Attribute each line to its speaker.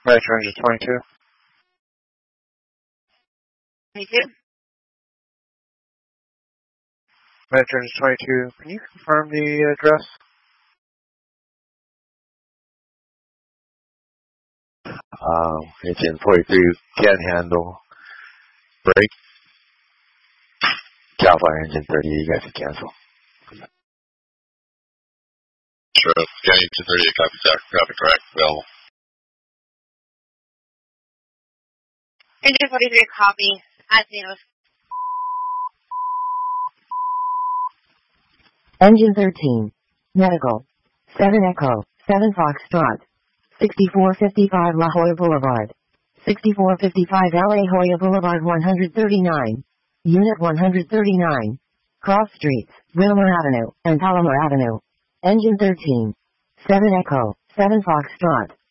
Speaker 1: Metro Engine 22.
Speaker 2: 22?
Speaker 1: Metro Engine 22, can you confirm the address?
Speaker 3: Engine 43 can't handle. Break. Cal Fire Engine 30, you guys can cancel.
Speaker 4: Sure. Yeah, Engine 38, copy, correct. Available.
Speaker 2: Engine 43, copy. As news.
Speaker 5: Engine 13. Medical. 7 Echo. 7 Foxtrot. 6455 La Jolla Boulevard. 6455 La Jolla Boulevard 139. Unit 139. Cross Streets, Wilmer Avenue, and Palomar Avenue. Engine 13. 7 Echo. 7 Foxtrot.